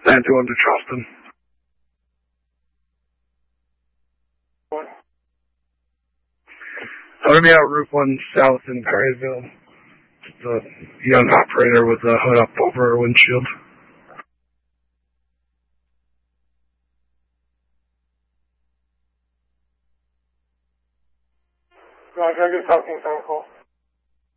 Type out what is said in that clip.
San Juan to Charleston. Running out Route 1 south in Perryville. Just a young operator with a hood up over her windshield. Roger, good talking phone call.